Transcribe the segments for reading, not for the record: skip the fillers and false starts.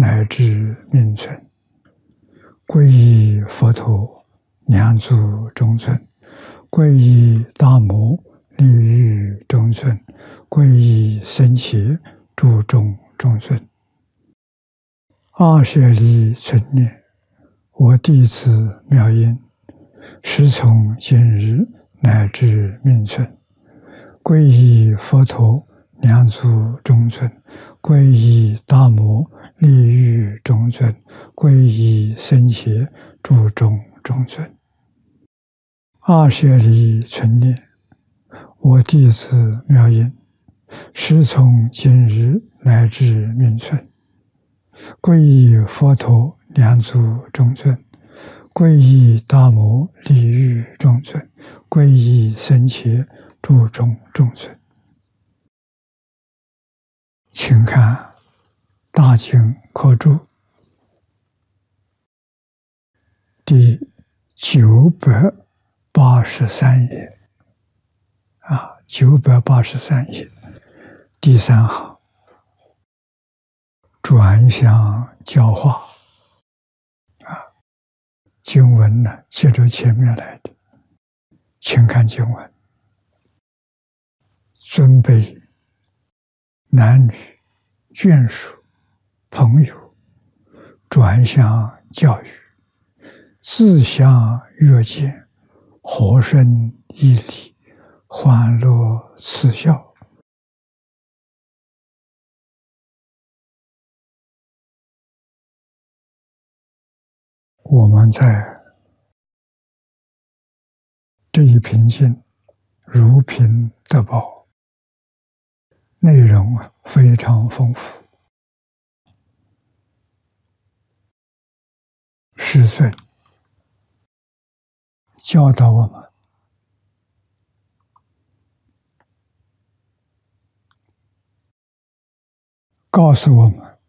乃至命存。皈依佛陀，两足中尊；皈依大摩，利欲中尊；皈依僧伽，注重中尊。阿舍利存念：我弟子妙音，时从今日乃至命存，皈依佛陀，两足中尊；皈依大摩，利欲中尊；皈依僧伽，注重中尊。阿舍利存念：我弟子妙音，时从今日乃至命存，皈依佛陀，两足中尊；皈依大摩，利欲中尊；皈依僧伽，注重中尊。请看《大经科注》第983页，983页第3行，转向教化经文呢，接着前面来的，请看经文：尊卑男女眷属朋友，转向教育，自相悦见，和顺义理，欢乐慈孝。我们在这一品经如品德宝，内容非常丰富。师尊教导我们，告诉我们，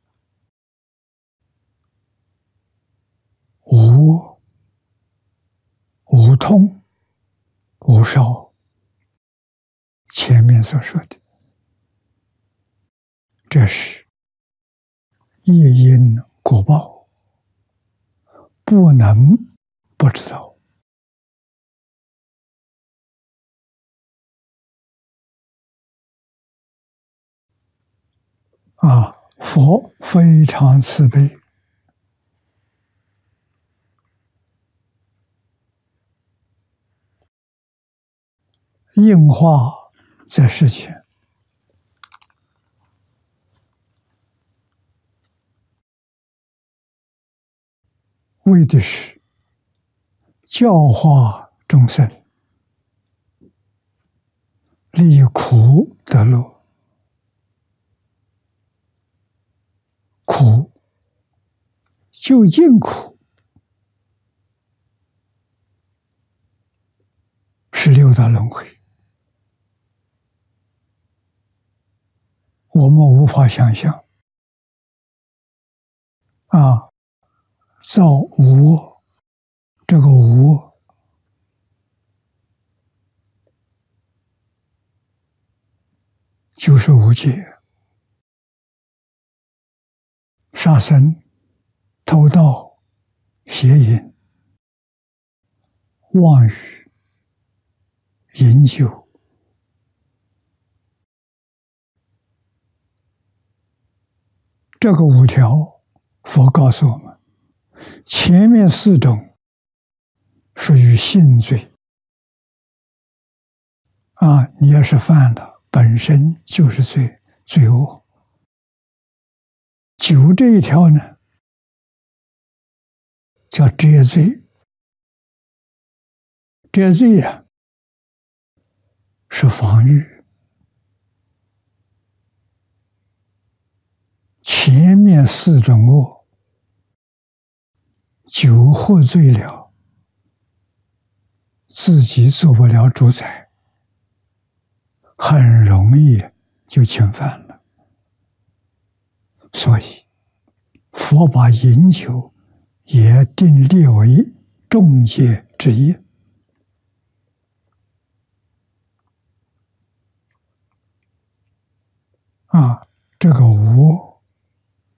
无痛无烧，前面所说的，这是业因果报，不能不知道。佛非常慈悲，应化在世间，为的是教化众生，离苦得乐。苦，究竟苦，是六道轮回，我们无法想象。造无我，这个无我就是无戒。杀生、偷盗、邪淫、妄语、饮酒，这个5条，佛告诉我们，前面4种属于性罪你要是犯了，本身就是罪恶。酒这一条呢，叫遮罪。遮罪是防御。前面4种恶，酒喝醉了，自己做不了主宰，很容易就侵犯了。所以佛把饮酒也定列为重戒之一。这个无